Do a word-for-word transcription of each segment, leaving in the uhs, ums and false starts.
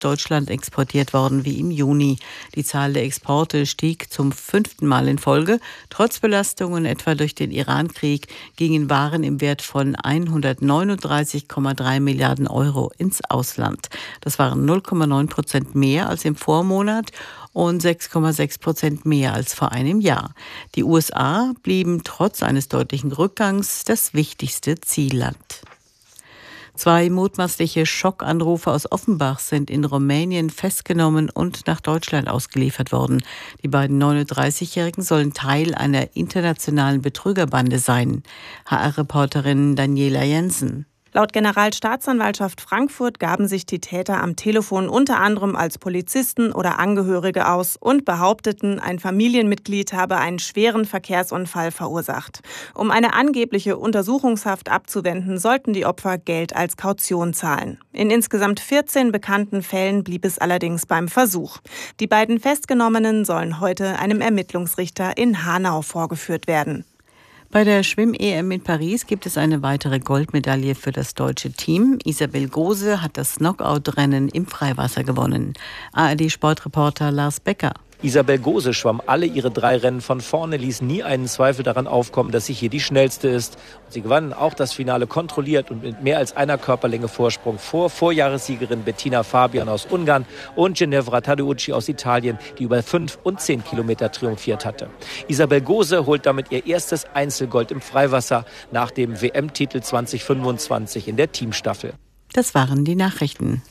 Deutschland exportiert worden wie im Juni. Die Zahl der Exporte stieg zum fünften Mal in Folge. Trotz Belastungen etwa durch den Iran-Krieg gingen Waren im Wert von hundertneununddreißig Komma drei Milliarden Euro ins Ausland. Das waren null Komma neun Prozent mehr als im Vormonat und sechs Komma sechs Prozent mehr als vor einem Jahr. Die U S A blieben trotz eines deutlichen Rückgangs das wichtigste Zielland. Zwei mutmaßliche Schockanrufer aus Offenbach sind in Rumänien festgenommen und nach Deutschland ausgeliefert worden. Die beiden neununddreißigjährigen sollen Teil einer internationalen Betrügerbande sein. H R-Reporterin Daniela Jensen. Laut Generalstaatsanwaltschaft Frankfurt gaben sich die Täter am Telefon unter anderem als Polizisten oder Angehörige aus und behaupteten, ein Familienmitglied habe einen schweren Verkehrsunfall verursacht. Um eine angebliche Untersuchungshaft abzuwenden, sollten die Opfer Geld als Kaution zahlen. In insgesamt vierzehn bekannten Fällen blieb es allerdings beim Versuch. Die beiden Festgenommenen sollen heute einem Ermittlungsrichter in Hanau vorgeführt werden. Bei der Schwimm-E M in Paris gibt es eine weitere Goldmedaille für das deutsche Team. Isabel Gose hat das Knockout-Rennen im Freiwasser gewonnen. A R D-Sportreporter Lars Becker. Isabel Gose schwamm alle ihre drei Rennen von vorne, ließ nie einen Zweifel daran aufkommen, dass sie hier die schnellste ist. Und sie gewann auch das Finale kontrolliert und mit mehr als einer Körperlänge Vorsprung vor Vorjahressiegerin Bettina Fabian aus Ungarn und Ginevra Tadeucci aus Italien, die über fünf und zehn Kilometer triumphiert hatte. Isabel Gose holt damit ihr erstes Einzelgold im Freiwasser nach dem W M-Titel zwanzig fünfundzwanzig in der Teamstaffel. Das waren die Nachrichten.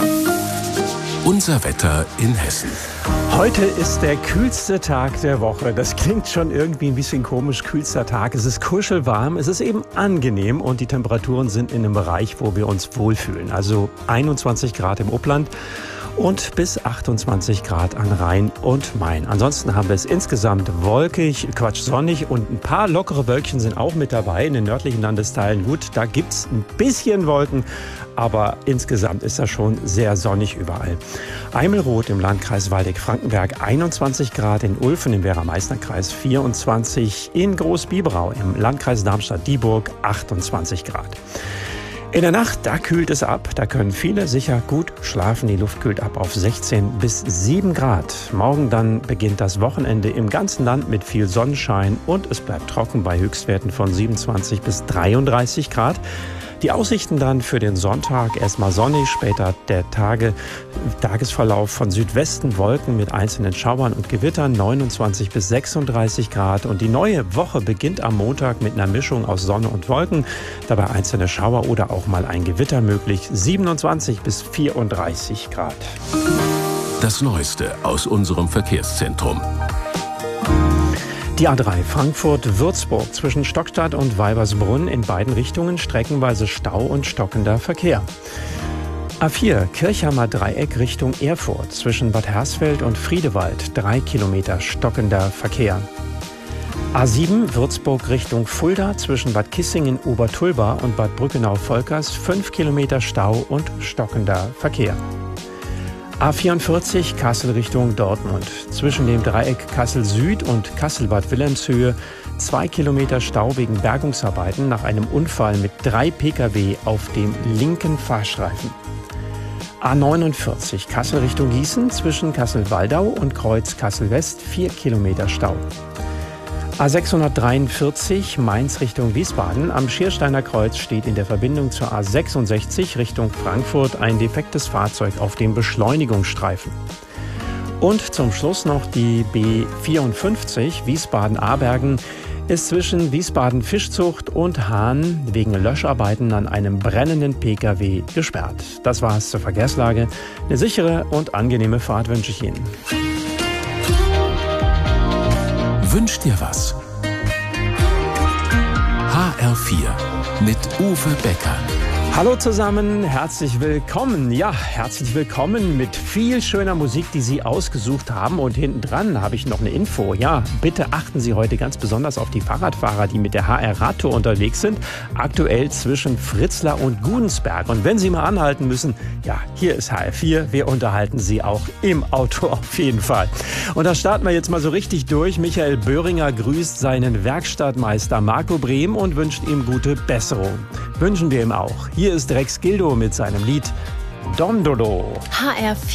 Unser Wetter in Hessen. Heute ist der kühlste Tag der Woche. Das klingt schon irgendwie ein bisschen komisch, kühlster Tag. Es ist kuschelwarm, es ist eben angenehm und die Temperaturen sind in einem Bereich, wo wir uns wohlfühlen. Also einundzwanzig Grad im Upland und bis achtundzwanzig Grad an Rhein und Main. Ansonsten haben wir es insgesamt wolkig, Quatsch, sonnig und ein paar lockere Wölkchen sind auch mit dabei in den nördlichen Landesteilen. Gut, da gibt's ein bisschen Wolken, aber insgesamt ist das schon sehr sonnig überall. Eimelroth im Landkreis Waldeck-Frankenberg einundzwanzig Grad, in Ulfen im Werra-Meißner-Kreis vierundzwanzig, in Groß-Biberau im Landkreis Darmstadt-Dieburg achtundzwanzig Grad. In der Nacht, da kühlt es ab, da können viele sicher gut schlafen. Die Luft kühlt ab auf sechzehn bis sieben Grad. Morgen dann beginnt das Wochenende im ganzen Land mit viel Sonnenschein und es bleibt trocken bei Höchstwerten von siebenundzwanzig bis dreiunddreißig Grad. Die Aussichten dann für den Sonntag erstmal sonnig, später der Tage, Tagesverlauf von Südwesten Wolken mit einzelnen Schauern und Gewittern, neunundzwanzig bis sechsunddreißig Grad. Und die neue Woche beginnt am Montag mit einer Mischung aus Sonne und Wolken, dabei einzelne Schauer oder auch mal ein Gewitter möglich, siebenundzwanzig bis vierunddreißig Grad. Das Neueste aus unserem Verkehrszentrum. Die A drei Frankfurt-Würzburg zwischen Stockstadt und Weibersbrunn in beiden Richtungen streckenweise Stau und stockender Verkehr. A vier Kirchhammer Dreieck Richtung Erfurt zwischen Bad Hersfeld und Friedewald drei Kilometer stockender Verkehr. A sieben Würzburg Richtung Fulda zwischen Bad Kissingen-Obertulba und Bad Brückenau-Volkers fünf Kilometer Stau und stockender Verkehr. A vierundvierzig Kassel Richtung Dortmund. Zwischen dem Dreieck Kassel Süd und Kassel-Bad Wilhelmshöhe zwei Kilometer Stau wegen Bergungsarbeiten nach einem Unfall mit drei Pkw auf dem linken Fahrstreifen. A neunundvierzig Kassel Richtung Gießen zwischen Kassel-Waldau und Kreuz Kassel-West vier Kilometer Stau. A sechshundertdreiundvierzig Mainz Richtung Wiesbaden. Am Schiersteiner Kreuz steht in der Verbindung zur A sechsundsechzig Richtung Frankfurt ein defektes Fahrzeug auf dem Beschleunigungsstreifen. Und zum Schluss noch die B vierundfünfzig Wiesbaden-Abergen ist zwischen Wiesbaden-Fischzucht und Hahn wegen Löscharbeiten an einem brennenden Pkw gesperrt. Das war's zur Verkehrslage. Eine sichere und angenehme Fahrt wünsche ich Ihnen. Wünsch dir was? H R vier mit Uwe Becker. Hallo zusammen, herzlich willkommen. Ja, herzlich willkommen mit viel schöner Musik, die Sie ausgesucht haben. Und hinten dran habe ich noch eine Info. Ja, bitte achten Sie heute ganz besonders auf die Fahrradfahrer, die mit der H R-Radtour unterwegs sind. Aktuell zwischen Fritzlar und Gudensberg. Und wenn Sie mal anhalten müssen, ja, hier ist H R vier. Wir unterhalten Sie auch im Auto auf jeden Fall. Und da starten wir jetzt mal so richtig durch. Michael Böhringer grüßt seinen Werkstattmeister Marco Brehm und wünscht ihm gute Besserung. Wünschen wir ihm auch. Hier ist Rex Gildo mit seinem Lied Dondolo. H R